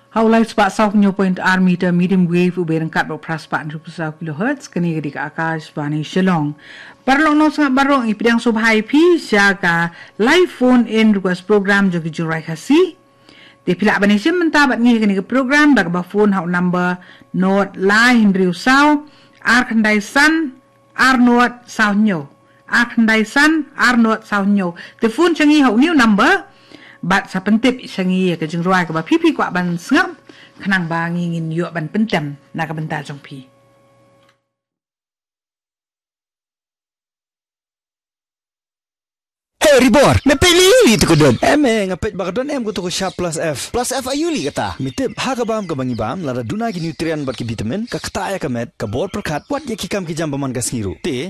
Haulai sepak south nyo point meter medium wave uberang kat bok pras 40 kHz kini di Akash Bani Shillong. Parlong no sangat barong ipidang subhai pi siaga live phone in request program jogi jurai khasi. Di pilak bani sim mentabat ngi kini ke program bag ba phone hau number note line riu sau ar khandai san ar note sau nyo. Ar khandai san ar note sau nyo. Di phone changi hau new number bat sa pentip sangi ke jeng ruai ke ba pipi kwa ban sngam khanang ba ngin yo ban pentem na ka bentar jong pi. Hey Ribor, ngapit lili tu kudun. Ngapit bakadon ko tu Sharp Plus F. Plus F ayuli kata. Mitip hagabam ka bangibam lara duna ki nutrien bat ki vitamin ka kata ya kamet ka bor perkat wat ya kikam ki jam paman ka sengiru. Te